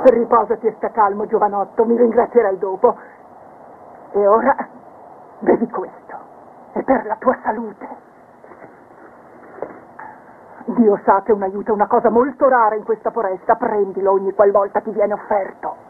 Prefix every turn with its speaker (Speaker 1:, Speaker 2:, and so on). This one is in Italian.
Speaker 1: Riposati e sta calmo, giovanotto, mi ringrazierai dopo. E ora bevi questo. È per la tua salute. Dio sa che un aiuto è una cosa molto rara in questa foresta. Prendilo ogni qualvolta ti viene offerto.